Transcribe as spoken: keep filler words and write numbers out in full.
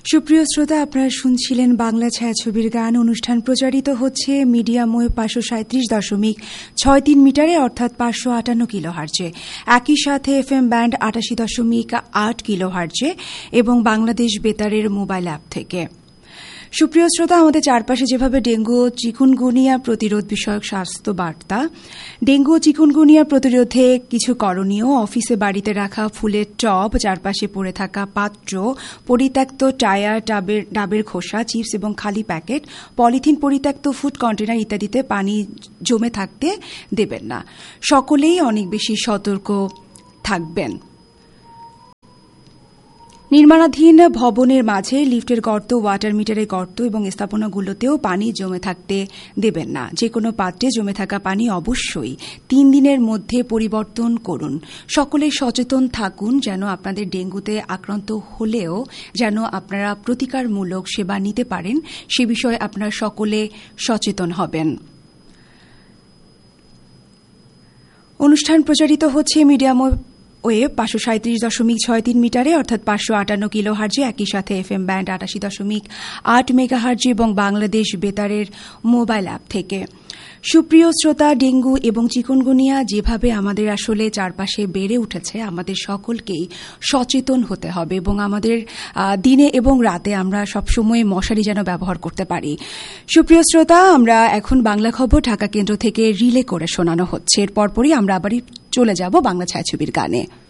সুপ্রিয় শ্রোতা, আপনারা শুনছিলেন বাংলা ছায়াছবির গান। অনুষ্ঠান প্রচারিত হচ্ছে মিডিয়াম ওয়েভ পাঁচশো সাঁত্রিশ দশমিক ছয় তিন মিটারে অর্থাৎ পাঁচশো আটান্ন কিলো হার্জে, একই সাথে এফ এম ব্যান্ড আটাশি দশমিক আট কিলো হার্জে এবং বাংলাদেশ বেতারের মোবাইল অ্যাপ থেকে। সুপ্রিয় শ্রোতা, আমাদের চারপাশে যেভাবে ডেঙ্গু ও চিকুনগুনিয়া প্রতিরোধ বিষয়ক স্বাস্থ্য বার্তা, ডেঙ্গু ও চিকুনগুনিয়া প্রতিরোধে কিছু করণীয়, অফিসে বাড়িতে রাখা ফুলের টব, চারপাশে পড়ে থাকা পাত্র, পরিত্যক্ত টায়ার, ডাবের ডাবের খোসা, চিপস এবং খালি প্যাকেট, পলিথিন, পরিত্যক্ত ফুড কন্টেনার ইত্যাদিতে পানি জমে থাকতে দেবেন না। সকলেই অনেক বেশি সতর্ক থাকবেন। নির্মাণাধীন ভবনের মাঝে লিফটের গর্ত, ওয়াটার মিটারের গর্ত এবং স্থাপনাগুলোতেও পানি জমে থাকতে দেবেন না। যে কোনো পাত্রে জমে থাকা পানি অবশ্যই তিন দিনের মধ্যে পরিবর্তন করুন। সকলে সচেতন থাকুন যেন আপনাদের ডেঙ্গুতে আক্রান্ত হলেও যেন আপনারা প্রতিকারমূলক সেবা নিতে পারেন, সে বিষয়ে আপনারা সকলে সচেতন হবেন। অনুষ্ঠান প্রচারিত হচ্ছে মিডিয়াম ওয়েভ পাঁচশো সাঁত্রিশ দশমিক ছয় তিন মিটারে অর্থাৎ পাঁচশো আটান্ন কিলো হার্জে, একই সাথে এফ এম ব্যান্ড আটাশি দশমিক আট মেগা হার্জে এবং বাংলাদেশ বেতারের মোবাইল অ্যাপ থেকে। সুপ্রিয় শ্রোতা, ডেঙ্গু এবং চিকুনগুনিয়া যেভাবে আমাদের আসলে চারপাশে বেড়ে উঠেছে, আমাদের সকলকেই সচেতন হতে হবে এবং আমাদের দিনে এবং রাতে আমরা সবসময় মশারি যেন ব্যবহার করতে পারি। সুপ্রিয় শ্রোতা, আমরা এখন বাংলা খবর ঢাকা কেন্দ্র থেকে রিলে করে শোনানো হচ্ছে। এর পরপরই আমরা আবারই চলে যাব বাংলা ছায়াছবির গানে।